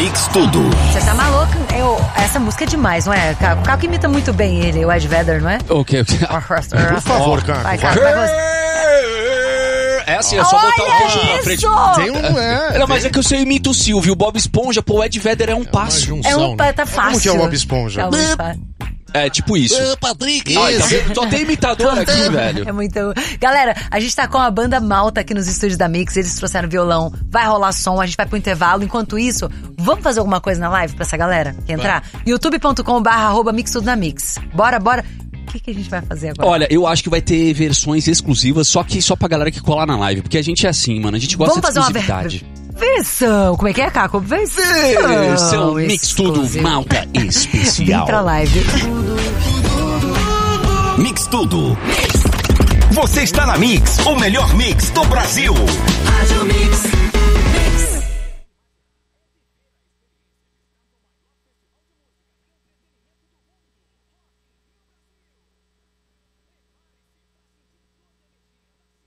Mix Tudo. Você tá maluco? Essa música é demais, não é? O Caco imita muito bem ele, o Ed Vedder, não é? Ok. Por favor, Caco. Vai, Caco, vai você. É assim, é só botar o queixo pra frente. Tem um, Não, mas é que eu sei imito o Silvio, o Bob Esponja, pô, o Ed Vedder é um passo. Junção, tá fácil. Como que é o Bob Esponja? É muito fácil. É, tipo isso. Patrick, Só tem imitador aqui, velho. É muito... Galera, a gente tá com a banda Malta aqui nos estúdios da Mix. Eles trouxeram violão, vai rolar som, a gente vai pro intervalo. Enquanto isso, vamos fazer alguma coisa na live pra essa galera que entrar? youtube.com/mixtudonamix. Bora. O que a gente vai fazer agora? Olha, eu acho que vai ter versões exclusivas, só pra galera que colar na live. Porque a gente é assim, mano, a gente gosta de exclusividade. Versão, como é que é, Caco? Versão Mix Tudo Malta especial. Vem pra live. Mix Tudo. Você está na Mix, o melhor mix do Brasil. Rádio Mix.